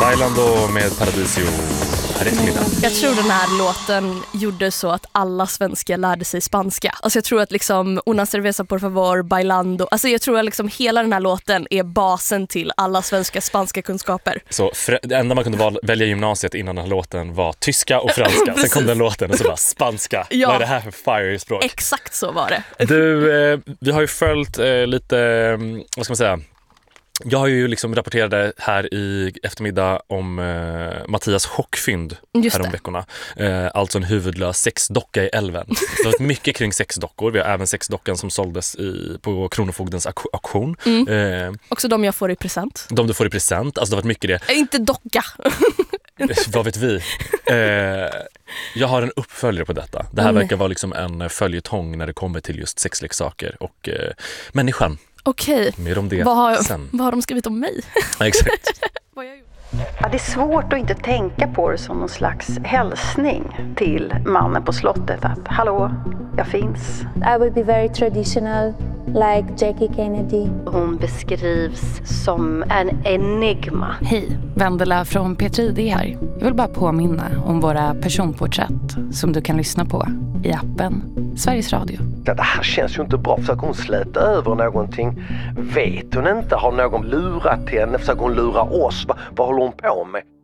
Bailando med Paradisio här eftermiddag. Jag tror den här låten gjorde så att alla svenskar lärde sig spanska. Alltså jag tror att liksom Una cerveza por favor, Bailando. Alltså jag tror att liksom hela den här låten är basen till alla svenska spanska kunskaper. Så det enda man kunde välja gymnasiet innan den här låten var tyska och franska. Sen kom den låten och så bara spanska. Ja. Vad är det här för fire-språk? Exakt så var det. Du, vi har ju följt lite, vad ska man säga? Jag har ju liksom rapporterade här i eftermiddag om Mattias chockfynd häromveckorna. Alltså en huvudlös sexdocka i älven. Det har varit mycket kring sexdockor. Vi har även sexdockan som såldes på Kronofogdens auktion. Också de jag får i present. De du får i present. Alltså det har varit mycket det. Inte docka. Vad vet vi? Jag har en uppföljare på detta. Det här verkar vara liksom en följetong när det kommer till just sexleksaker och människan. Okej, Mer om det sen. Vad har de skrivit om mig? Ja, exakt. Vad jag gjort? Ja, det är svårt att inte tänka på det som någon slags hälsning till mannen på slottet. Att hallå, jag finns. I will be very traditional, like Jackie Kennedy. Hon beskrivs som en enigma. Hej, Vendela från P3ID här. Jag vill bara påminna om våra personporträtt som du kan lyssna på i appen Sveriges Radio. Det här känns ju inte bra. Försöker hon släta över någonting? Vet hon inte? Har någon lurat henne? Försöker hon lura oss? Vad håller hon på med?